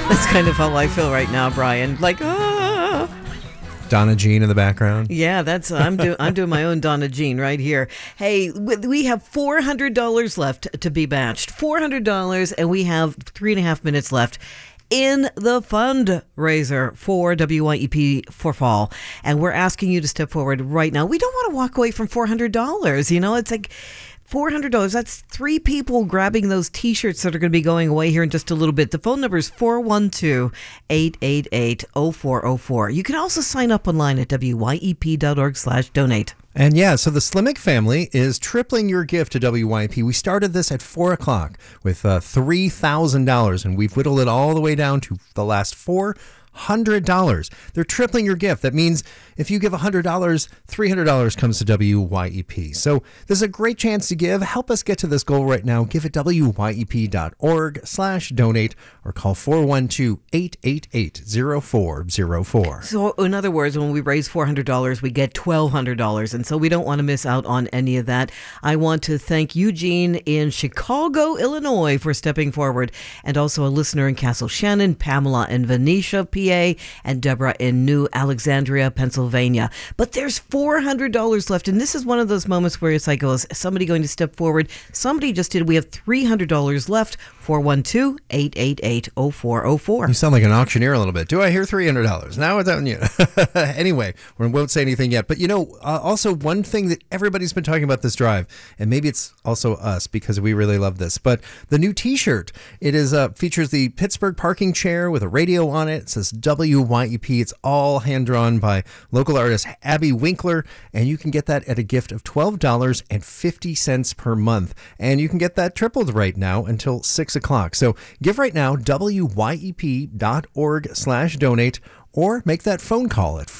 That's kind of how I feel right now, Brian. Like, Donna Jean in the background. Yeah, that's I'm doing my own Donna Jean right here. Hey, we have $400 left to be matched. $400, and we have 3.5 minutes left in the fundraiser for WYEP for fall. And we're asking you to step forward right now. We don't want to walk away from $400. You know, it's like $400. That's 3 people grabbing those T-shirts that are going to be going away here in just a little bit. The phone number is 412-888-0404. You can also sign up online at wyep.org/donate. And yeah, so the Slimek family is tripling your gift to WYP. We started this at 4 o'clock with $3,000, and we've whittled it all the way down to the last $400. They're tripling your gift. That means if you give $100, $300 comes to WYEP. So this is a great chance to give. Help us get to this goal right now. Give at wyep.org/donate or call 412-888-0404. So in other words, when we raise $400, we get $1,200. And so we don't want to miss out on any of that. I want to thank Eugene in Chicago, Illinois for stepping forward, and also a listener in Castle Shannon, Pamela in Venetia, PA, and Deborah in New Alexandria, Pennsylvania. But there's $400 left, and this is one of those moments where it's like, oh, is somebody going to step forward? Somebody just did. We have $300 left. 412-888-0404. You sound like an auctioneer a little bit. Do I hear $300? Now it's on you. Anyway, we won't say anything yet. But you know, also one thing that everybody's been talking about this drive, and maybe it's also us because we really love this, but the new T-shirt. It is features the Pittsburgh parking chair with a radio on it. It says WYEP. It's all hand drawn by local artist Abby Winkler, and you can get that at a gift of $12.50 per month. And you can get that tripled right now until 6 o'clock. So give right now, wyep.org/donate, or make that phone call at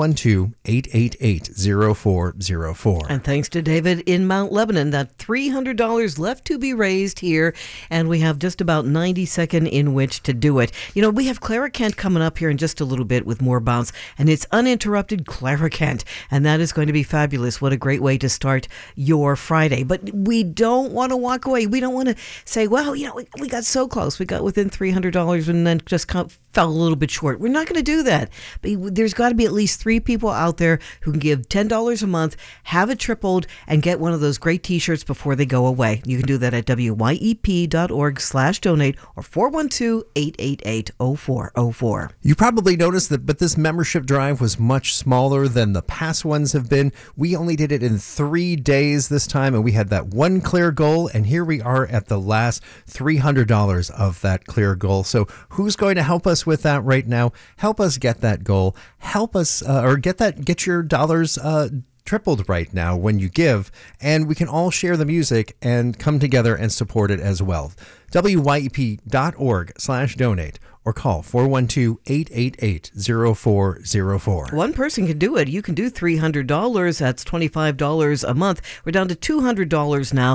412-888-0404. And thanks to David in Mount Lebanon, that $300 left to be raised here, and we have just about 90 seconds in which to do it. You know, we have Clara Kent coming up here in just a little bit with more bounce, and it's uninterrupted Clara Kent, and that is going to be fabulous. What a great way to start your Friday. But we don't want to walk away. We don't want to say, well, you know, we got so close. We got within $300 and then just fell a little bit short. We're not going to do that. But there's got to be at least 3 people out there who can give $10 a month, have it tripled, and get one of those great T-shirts before they go away. You can do that at wyep.org/donate or 412-888-0404. You probably noticed that, but this membership drive was much smaller than the past ones have been. We only did it in 3 days this time, and we had that one clear goal, and here we are at the last $300 of that clear goal. So who's going to help us with that right now? Help us get that goal. Help us get your dollars tripled right now when you give, and we can all share the music and come together and support it as well. wyep.org/donate or call 412-888-0404. One person can do it. You can do $300. That's $25 a month. We're down to $200 now.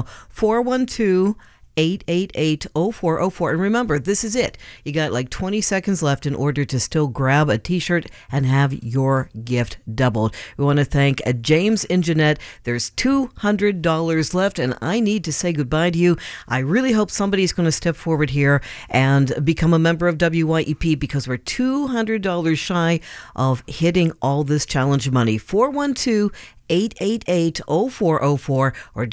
412-888-0404. And remember, this is it. You got like 20 seconds left in order to still grab a T-shirt and have your gift doubled. We want to thank James and Jeanette. There's $200 left, and I need to say goodbye to you. I really hope somebody's going to step forward here and become a member of WYEP, because we're $200 shy of hitting all this challenge money. 412-888-0404 or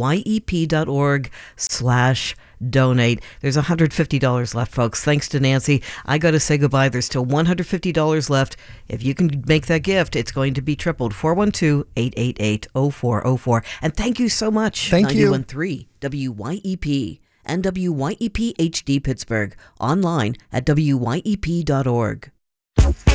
wyep.org/donate. There's $150 left, folks. Thanks to Nancy. I got to say goodbye. There's still $150 left. If you can make that gift, it's going to be tripled. 412-888-0404. And thank you so much. Thank you. 91.3 WYEP and WYEP HD Pittsburgh. Online at wyep.org.